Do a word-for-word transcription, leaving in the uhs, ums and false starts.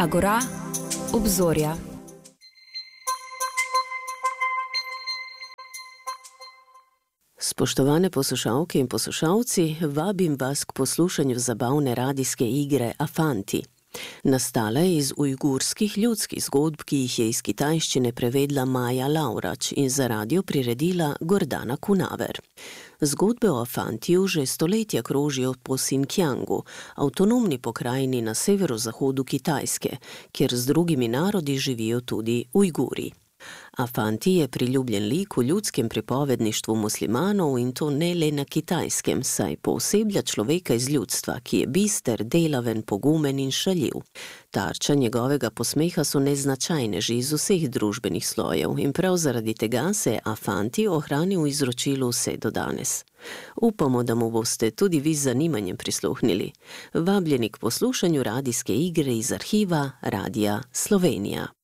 Agora, obzorja. Spoštovane poslušalke in poslušalci, vabim vas k poslušanju zabavne radijske igre Afanti. Nastala je iz ujgurskih ljudskih zgodb, ki jih je iz kitajščine prevedla Maja Lavrač in za radio priredila Gordana Kunaver. Zgodbe o Afantiju že stoletja krožijo po Sinkiangu, avtonomni pokrajini na severozahodu Kitajske, kjer z drugimi narodi živijo tudi Ujguri. Afanti je priljubljen lik v ljudskem pripovedništvu muslimanov in to ne le na Kitajskem, saj pooseblja človeka iz ljudstva, ki je bister, delaven, pogumen in šaljiv. Tarča njegovega posmeha so neznačajneži iz vseh družbenih slojev in prav zaradi tega se je Afanti ohranil v izročilu vse do danes. Upamo, da mu boste tudi vi z zanimanjem prisluhnili. Vabljeni k poslušanju radijske igre iz arhiva Radia Slovenija.